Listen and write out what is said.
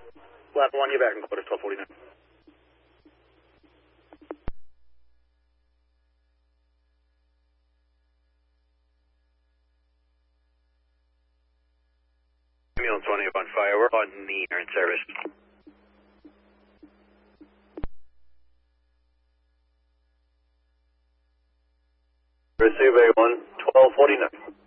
Lap 1, you're back in quarters, 1249. Ambulance 1 on fire. We're on the air in service. Receive A1, 1249.